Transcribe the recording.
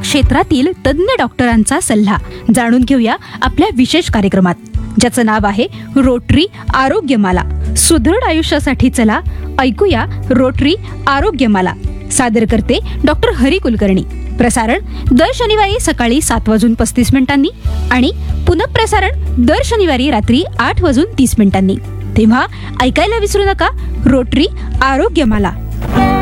क्षेत्रातील तज्ज्ञ डॉक्टरांचा सल्ला जाणून घेऊया आपल्या विशेष कार्यक्रमात, ज्याचं नाव आहे रोटरी आरोग्यमाला. सुदृढ आयुष्यासाठी चला ऐकूया रोटरी आरोग्यमाला. सादर करते डॉक्टर हरी कुलकर्णी. प्रसारण दर शनिवारी सकाळी 7:35 आणि पुनःप्रसारण दर शनिवारी रात्री 8:30. तेव्हा ऐकायला विसरू नका रोटरी आरोग्यमाला.